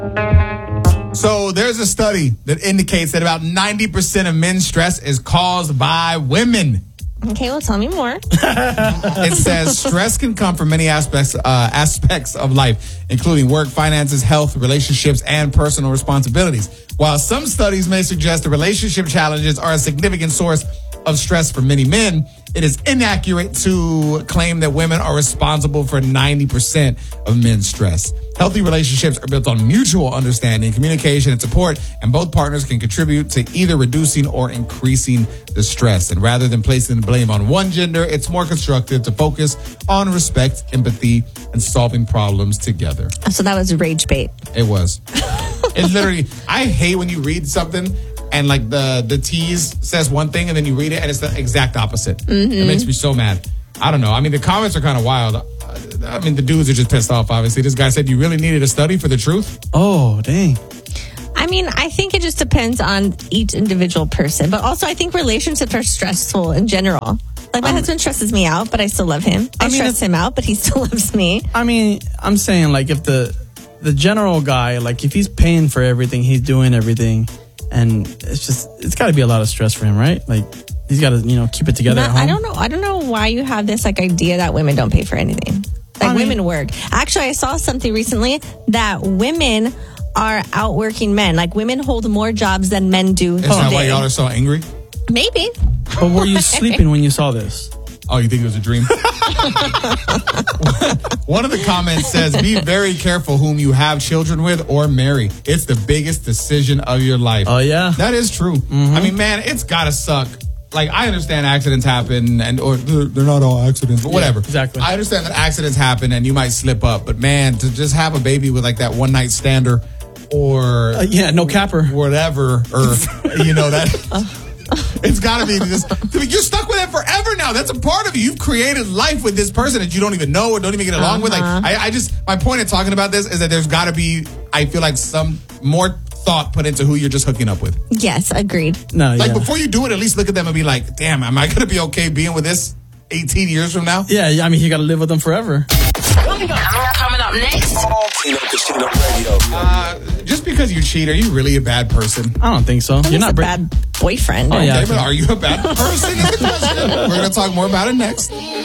So there's a study that indicates that about 90% of men's stress is caused by women. Okay, well, tell me more. It says stress can come from many aspects of life, including work, finances, health, relationships, and personal responsibilities. While some studies may suggest that relationship challenges are a significant source of stress for many men, it is inaccurate to claim that women are responsible for 90% of men's stress. Healthy relationships are built on mutual understanding, communication, and support, and both partners can contribute to either reducing or increasing the stress. And rather than placing the blame on one gender, it's more constructive to focus on respect, empathy, and solving problems together. So that was rage bait. It was. It's literally, I hate when you read something and like the tease says one thing and then you read it and it's the exact opposite. Mm-hmm. It makes me so mad. I don't know. I mean, the comments are kind of wild. I mean, the dudes are just pissed off, obviously. This guy said, you really needed a study for the truth? Oh, dang. I mean, I think it just depends on each individual person. But also, I think relationships are stressful in general. Like, my husband stresses me out, but I still love him. I stress him out, but he still loves me. I mean, I'm saying, like, if the general guy, like, if he's paying for everything, he's doing everything, and it's got to be a lot of stress for him, right? Like, he's got to, keep it together at home. I don't know why you have this, like, idea that women don't pay for anything. Like, women work. Actually, I saw something recently that women are outworking men. Like, women hold more jobs than men do today. Is that why y'all are so angry? Maybe. But were you sleeping when you saw this? Oh, you think it was a dream? One of the comments says, be very careful whom you have children with or marry. It's the biggest decision of your life. Oh, yeah. That is true. Mm-hmm. I mean, man, it's got to suck. Like, I understand accidents happen, or they're not all accidents, but whatever. Yeah, exactly. I understand that accidents happen and you might slip up, but man, to just have a baby with like that one night stander or no capper, whatever, or that. It's got to be just. You're stuck with it forever now. That's a part of you. You've created life with this person that you don't even know or don't even get along with. Like, my point of talking about this is that there's got to be, I feel like, some more thought put into who you're just hooking up with. Yes, agreed. No, like, before you do it, at least look at them and be like, damn, am I going to be okay being with this 18 years from now? Yeah, I mean, you got to live with them forever. Coming up next. Tino Casino Radio. Just because you cheat, are you really a bad person? I don't think so. You're not a bad boyfriend. Oh, yeah. Okay, but are you a bad person? We're going to talk more about it next.